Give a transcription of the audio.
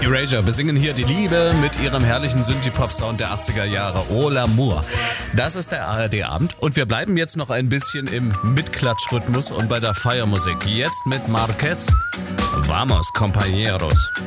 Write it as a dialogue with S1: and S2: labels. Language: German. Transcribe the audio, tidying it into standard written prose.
S1: Erasure besingen hier die Liebe mit ihrem herrlichen Synthie-Pop-Sound der 80er Jahre. Oh l'amour. Das ist der ARD-Abend und wir bleiben jetzt noch ein bisschen im Mitklatschrhythmus und bei der Feiermusik. Jetzt mit Marquez. Vamos, compañeros.